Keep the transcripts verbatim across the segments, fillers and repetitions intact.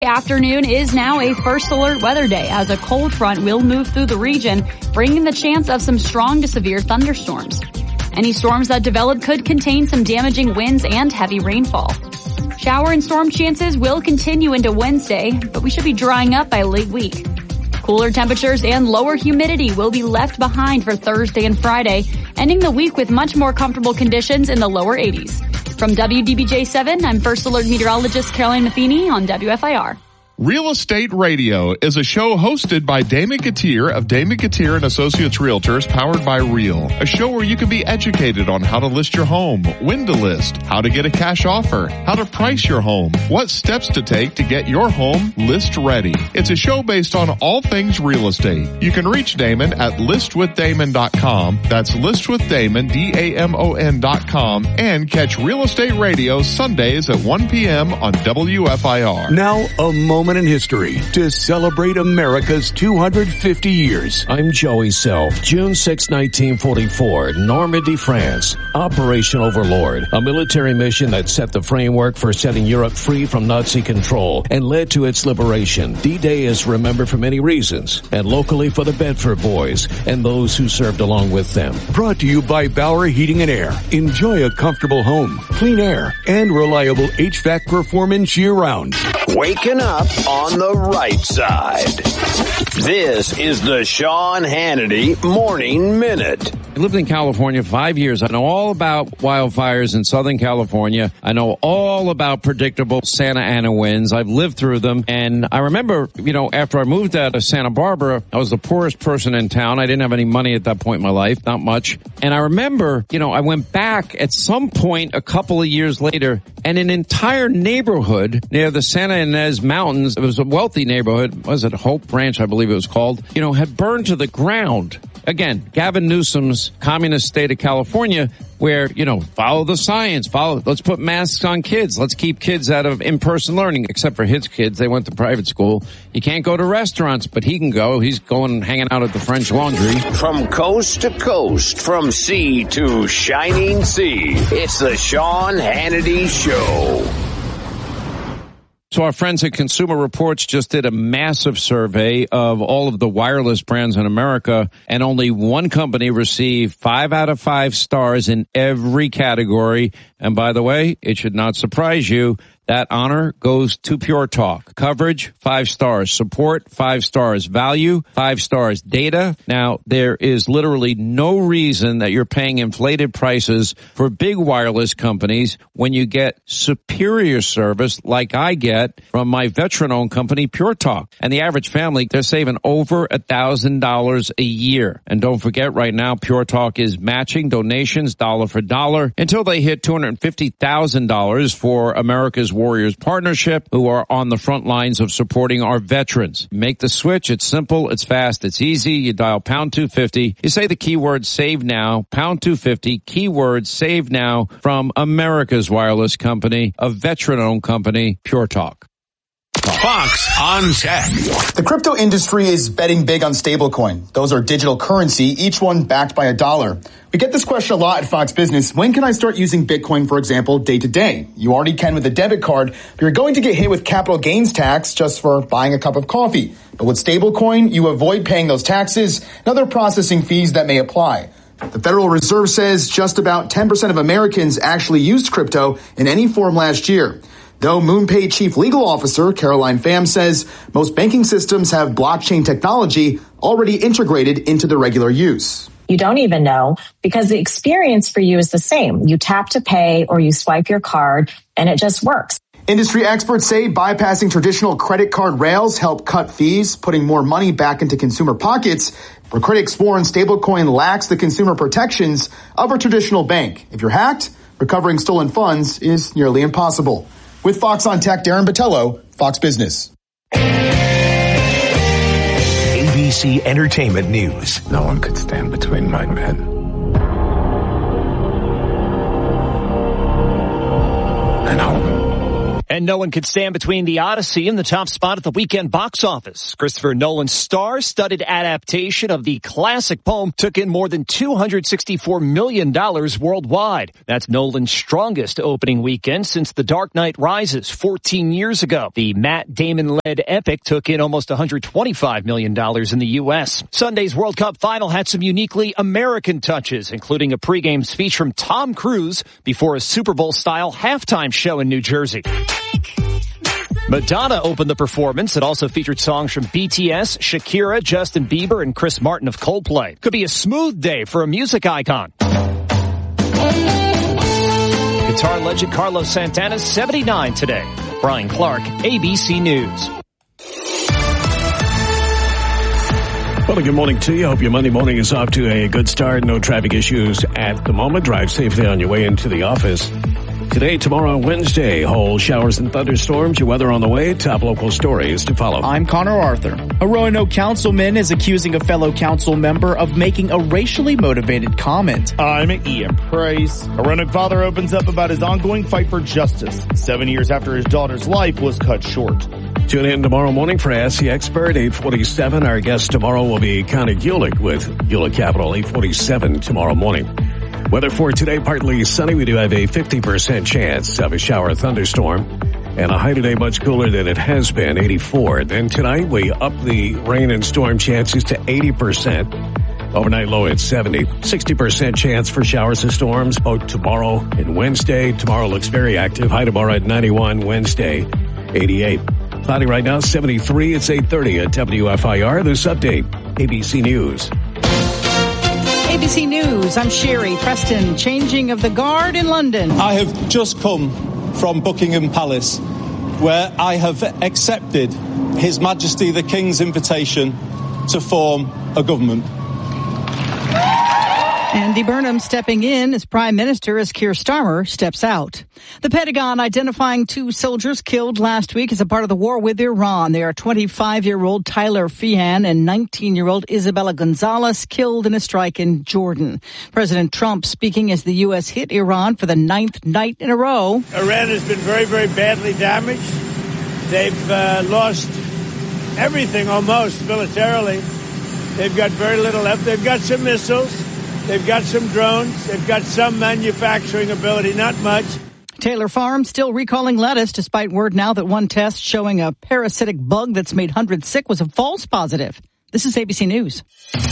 Afternoon is now a first alert weather day as a cold front will move through the region, bringing the chance of some strong to severe thunderstorms. Any storms that develop could contain some damaging winds and heavy rainfall. Shower and storm chances will continue into Wednesday, but we should be drying up by late week. Cooler temperatures and lower humidity will be left behind for Thursday and Friday, ending the week with much more comfortable conditions in the lower eighties. From W D B J seven, I'm First Alert Meteorologist Caroline Matheny on W F I R. Real Estate Radio is a show hosted by Damon Gautier of Damon Gautier and Associates Realtors, powered by Real. A show where you can be educated on how to list your home, when to list, how to get a cash offer, how to price your home, what steps to take to get your home list ready. It's a show based on all things real estate. You can reach Damon at list with damon dot com. That's list with damon, D A M O N dot com, and catch Real Estate Radio Sundays at one p.m. on W F I R. Now, a moment in history to celebrate America's two hundred fifty years. I'm Joey Self. June sixth, nineteen forty-four, Normandy, France. Operation Overlord, a military mission that set the framework for setting Europe free from Nazi control and led to its liberation. D-Day is remembered for many reasons, and locally for the Bedford Boys and those who served along with them. Brought to you by Bauer Heating and Air. Enjoy a comfortable home, clean air, and reliable H V A C performance year-round. Waking up on the right side. This is the Sean Hannity Morning Minute. I lived in California five years. I know all about wildfires in Southern California. I know all about predictable Santa Ana winds. I've lived through them. And I remember, you know, after I moved out of Santa Barbara, I was the poorest person in town. I didn't have any money at that point in my life, not much. And I remember, you know, I went back at some point a couple of years later, and an entire neighborhood near the Santa Ynez Mountains, it was a wealthy neighborhood, was it Hope Ranch, I believe it was called, you know, had burned to the ground. Again, Gavin Newsom's communist state of California, where, you know, follow the science, follow, let's put masks on kids, let's keep kids out of in-person learning, except for his kids, they went to private school. He can't go to restaurants, but he can go. He's going, hanging out at the French Laundry. From coast to coast, from sea to shining sea, it's the Sean Hannity Show. So our friends at Consumer Reports just did a massive survey of all of the wireless brands in America, and only one company received five out of five stars in every category. And by the way, it should not surprise you, that honor goes to Pure Talk. Coverage, five stars. Support, five stars. Value, five stars. Data, now there is literally no reason that you're paying inflated prices for big wireless companies when you get superior service like I get from my veteran-owned company, Pure Talk. And the average family, they're saving over a thousand dollars a year. And don't forget, right now, Pure Talk is matching donations dollar for dollar until they hit two hundred fifty thousand dollars for America's Warriors Partnership, who are on the front lines of supporting our veterans. Make the switch. It's simple. It's fast. It's easy. You dial pound two fifty. You say the keyword save now, pound two fifty, keyword save now from America's wireless company, a veteran-owned company, Pure Talk. Fox on Tech. The crypto industry is betting big on stablecoin. Those are digital currency, each one backed by a dollar. We get this question a lot at Fox Business. When can I start using Bitcoin, for example, day to day? You already can with a debit card, but you're going to get hit with capital gains tax just for buying a cup of coffee. But with stablecoin, you avoid paying those taxes and other processing fees that may apply. The Federal Reserve says just about ten percent of Americans actually used crypto in any form last year. Though MoonPay Chief Legal Officer Caroline Pham says most banking systems have blockchain technology already integrated into the regular use. You don't even know because the experience for you is the same. You tap to pay or you swipe your card and it just works. Industry experts say bypassing traditional credit card rails help cut fees, putting more money back into consumer pockets, where critics warn stablecoin lacks the consumer protections of a traditional bank. If you're hacked, recovering stolen funds is nearly impossible. With Fox on Tech, Darren Botello, Fox Business. A B C Entertainment News. No one could stand between my men. And home. And no one could stand between The Odyssey and the top spot at the weekend box office. Christopher Nolan's star-studded adaptation of the classic poem took in more than two hundred sixty-four million dollars worldwide. That's Nolan's strongest opening weekend since The Dark Knight Rises fourteen years ago. The Matt Damon-led epic took in almost one hundred twenty-five million dollars in the U S. Sunday's World Cup final had some uniquely American touches, including a pregame speech from Tom Cruise before a Super Bowl-style halftime show in New Jersey. Madonna opened the performance. It also featured songs from B T S, Shakira, Justin Bieber, and Chris Martin of Coldplay. Could be a smooth day for a music icon. Guitar legend Carlos Santana's seventy-nine today. Brian Clark, A B C News. Well, good morning to you. Hope your Monday morning is off to a good start. No traffic issues at the moment. Drive safely on your way into the office. Today, tomorrow, Wednesday, whole showers and thunderstorms. Your weather on the way. Top local stories to follow. I'm Connor Arthur. A Roanoke councilman is accusing a fellow council member of making a racially motivated comment. I'm Ian Price. A Roanoke father opens up about his ongoing fight for justice, seven years after his daughter's life was cut short. Tune in tomorrow morning for Ask the Expert, eight forty-seven. Our guest tomorrow will be Connie Gulick with Gulick Capital, eight forty-seven tomorrow morning. Weather for today, partly sunny. We do have a fifty percent chance of a shower thunderstorm. And a high today much cooler than it has been, eighty-four. Then tonight, we up the rain and storm chances to eighty percent. Overnight low at seventy. sixty percent chance for showers and storms both tomorrow and Wednesday. Tomorrow looks very active. High tomorrow at ninety-one. Wednesday, eighty-eight. Cloudy right now, seventy-three. It's eight thirty at W F I R. This update, A B C News. A B C News, I'm Sherry Preston. Changing of the guard in London. I have just come from Buckingham Palace, where I have accepted His Majesty the King's invitation to form a government. Andy Burnham stepping in as Prime Minister as Keir Starmer steps out. The Pentagon identifying two soldiers killed last week as a part of the war with Iran. They are twenty-five-year-old Tyler Feehan and nineteen-year-old Isabella Gonzalez, killed in a strike in Jordan. President Trump speaking as the U S hit Iran for the ninth night in a row. Iran has been very, very badly damaged. They've uh, lost everything almost militarily. They've got very little left. They've got some missiles. They've got some drones. They've got some manufacturing ability, not much. Taylor Farm still recalling lettuce despite word now that one test showing a parasitic bug that's made hundreds sick was a false positive. This is A B C News.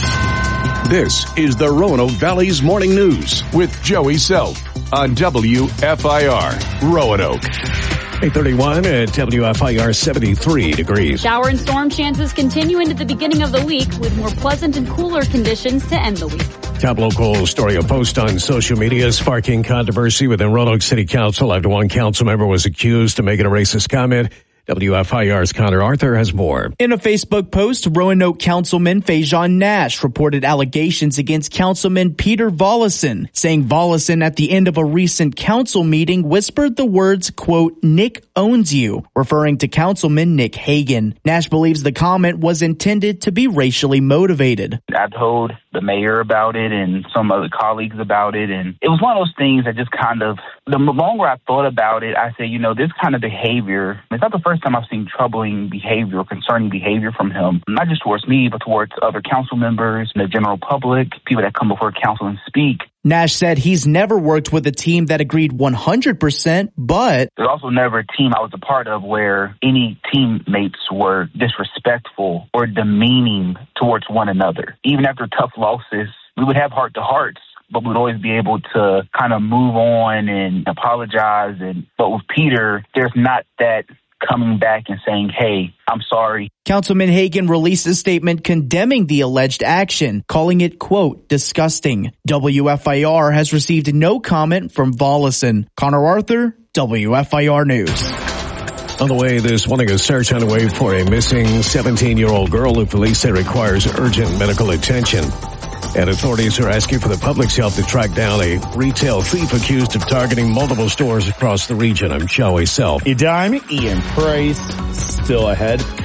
This is the Roanoke Valley's Morning News with Joey Self on W F I R Roanoke. eight thirty-one at W F I R, seventy-three degrees. Shower and storm chances continue into the beginning of the week with more pleasant and cooler conditions to end the week. Top local story, a post on social media sparking controversy within Roanoke City Council after one council member was accused of making a racist comment. W F I R's Connor Arthur has more. In a Facebook post, Roanoke Councilman Fajon Nash reported allegations against Councilman Peter Volleson, saying Volleson at the end of a recent council meeting whispered the words, quote, "Nick owns you," referring to Councilman Nick Hagan. Nash believes the comment was intended to be racially motivated. I told the mayor about it and some other colleagues about it, and it was one of those things that just kind of, the longer I thought about it, I said, you know, this kind of behavior, it's not the first time I've seen troubling behavior or concerning behavior from him, not just towards me, but towards other council members, the general public, people that come before council and speak. Nash said he's never worked with a team that agreed one hundred percent, but there's also never a team I was a part of where any teammates were disrespectful or demeaning towards one another. Even after tough losses, we would have heart-to-hearts, but we'd always be able to kind of move on and apologize. And but with Peter, there's not that coming back and saying, hey, I'm sorry. Councilman Hagan released a statement condemning the alleged action, calling it, quote, disgusting. W F I R has received no comment from Volleson. Connor Arthur, W F I R News. On the way this morning, a search underway for a missing seventeen-year-old girl who police say requires urgent medical attention. And authorities are asking for the public's help to track down a retail thief accused of targeting multiple stores across the region. I'm Joey Self. I'm Ian Price. Still ahead,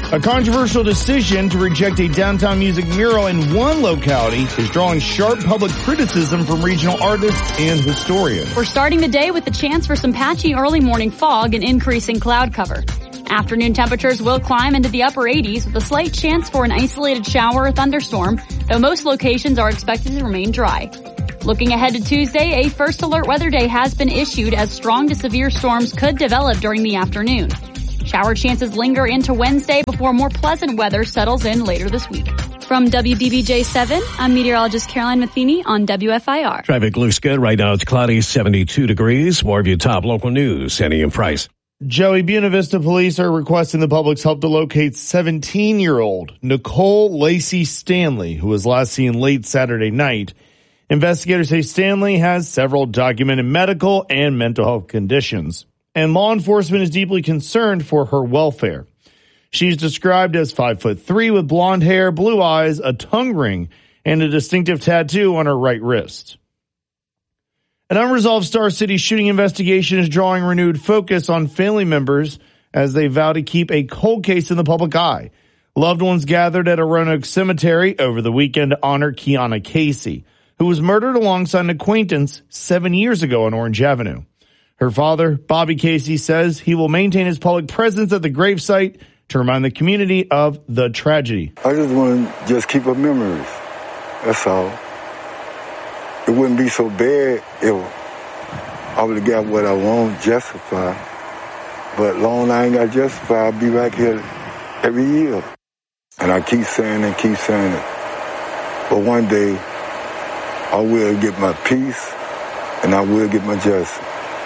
A controversial decision to reject a downtown music mural in one locality is drawing sharp public criticism from regional artists and historians. We're starting the day with the chance for some patchy early morning fog and increasing cloud cover. Afternoon temperatures will climb into the upper eighties with a slight chance for an isolated shower or thunderstorm, though most locations are expected to remain dry. Looking ahead to Tuesday, a first alert weather day has been issued as strong to severe storms could develop during the afternoon. Shower chances linger into Wednesday before more pleasant weather settles in later this week. From W D B J seven, I'm meteorologist Caroline Matheny on W F I R. Traffic looks good. Right now it's cloudy, seventy-two degrees. More of your top local news. Sandy and Price. Joey, Buena Vista police are requesting the public's help to locate seventeen-year-old Nicole Lacey Stanley, who was last seen late Saturday night. Investigators say Stanley has several documented medical and mental health conditions, and law enforcement is deeply concerned for her welfare. She's described as five foot three with blonde hair, blue eyes, a tongue ring, and a distinctive tattoo on her right wrist. An unresolved Star City shooting investigation is drawing renewed focus on family members as they vow to keep a cold case in the public eye. Loved ones gathered at a Roanoke cemetery over the weekend to honor Kiana Casey, who was murdered alongside an acquaintance seven years ago on Orange Avenue. Her father, Bobby Casey, says he will maintain his public presence at the gravesite to remind the community of the tragedy. I just want to just keep up memories. That's all. It wouldn't be so bad if I would have got what I want, justified. But long as I ain't got justified, I'll be back here every year. And I keep saying and keep saying it. But one day, I will get my peace and I will get my justice.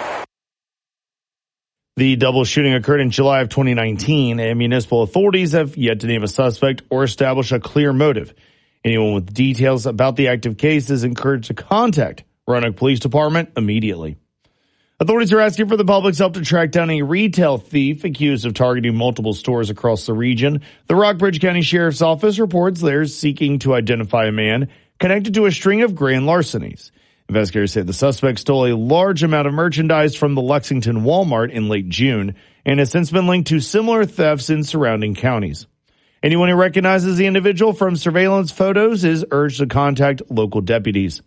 The double shooting occurred in July of twenty nineteen, and municipal authorities have yet to name a suspect or establish a clear motive. Anyone with details about the active case is encouraged to contact Roanoke Police Department immediately. Authorities are asking for the public's help to track down a retail thief accused of targeting multiple stores across the region. The Rockbridge County Sheriff's Office reports they're seeking to identify a man connected to a string of grand larcenies. Investigators say the suspect stole a large amount of merchandise from the Lexington Walmart in late June and has since been linked to similar thefts in surrounding counties. Anyone who recognizes the individual from surveillance photos is urged to contact local deputies.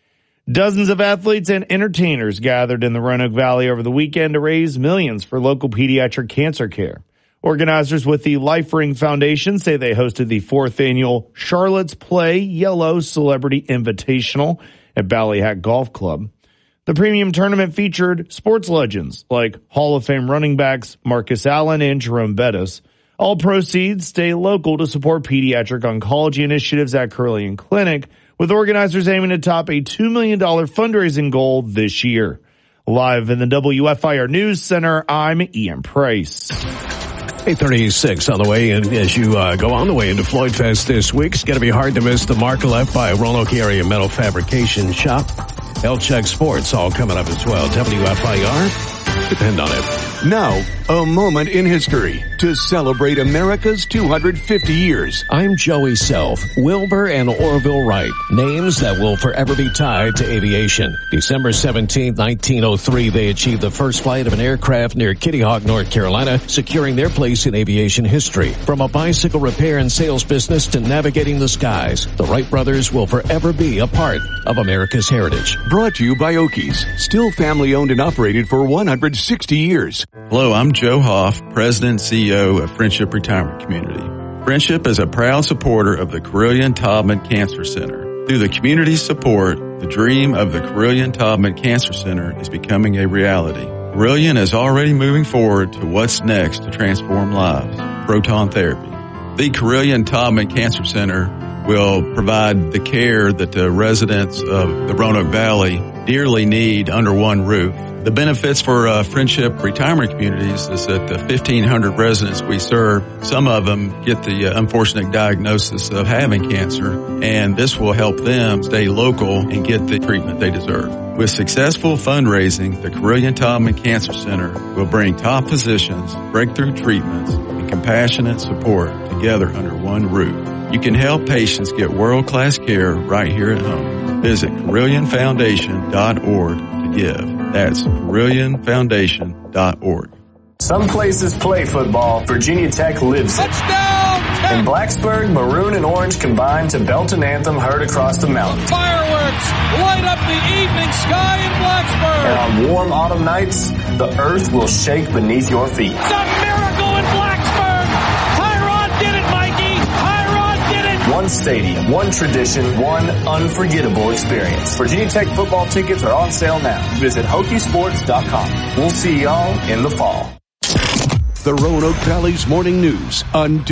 Dozens of athletes and entertainers gathered in the Roanoke Valley over the weekend to raise millions for local pediatric cancer care. Organizers with the Life Ring Foundation say they hosted the fourth annual Charlotte's Play Yellow Celebrity Invitational at Ballyhack Golf Club. The premium tournament featured sports legends like Hall of Fame running backs Marcus Allen and Jerome Bettis. All proceeds stay local to support pediatric oncology initiatives at Carillion Clinic, with organizers aiming to top a two million dollars fundraising goal this year. Live in the W F I R News Center, I'm Ian Price. eight thirty-six on the way, and as you uh, go on the way into Floyd Fest this week, it's going to be hard to miss the marker left by a Roanoke area metal fabrication shop. Health Check Sports all coming up as well. W F I R, depend on it. Now, a moment in history to celebrate America's two hundred fifty years. I'm Joey Self, Wilbur and Orville Wright, names that will forever be tied to aviation. December seventeenth, nineteen oh three, they achieved the first flight of an aircraft near Kitty Hawk, North Carolina, securing their place in aviation history. From a bicycle repair and sales business to navigating the skies, the Wright brothers will forever be a part of America's heritage. Brought to you by Okies, still family owned and operated for one hundred sixty years. Hello, I'm Joe Hoff, President and C E O of Friendship Retirement Community. Friendship is a proud supporter of the Carillion Taubman Cancer Center. Through the community support, the dream of the Carillion Taubman Cancer Center is becoming a reality. Carillion is already moving forward to what's next to transform lives, proton therapy. The Carillion Taubman Cancer Center will provide the care that the residents of the Roanoke Valley dearly need under one roof. The benefits for uh, Friendship Retirement Communities is that the fifteen hundred residents we serve, some of them get the uh, unfortunate diagnosis of having cancer, and this will help them stay local and get the treatment they deserve. With successful fundraising, the Carillion Taubman Cancer Center will bring top physicians, breakthrough treatments, and compassionate support together under one roof. You can help patients get world-class care right here at home. Visit Carillion Foundation dot org to give. That's Carillion Foundation dot org. Some places play football. Virginia Tech lives it. Touchdown! In Blacksburg, maroon and orange combine to belt an anthem heard across the mountains. Fireworks light up the evening sky in Blacksburg. And on warm autumn nights, the earth will shake beneath your feet. It's a miracle in Blacksburg. Tyrod did it, Mikey. Tyrod did it. One stadium, one tradition, one unforgettable experience. Virginia Tech football tickets are on sale now. Visit Hokie Sports dot com. We'll see y'all in the fall. The Roanoke Valley's Morning News on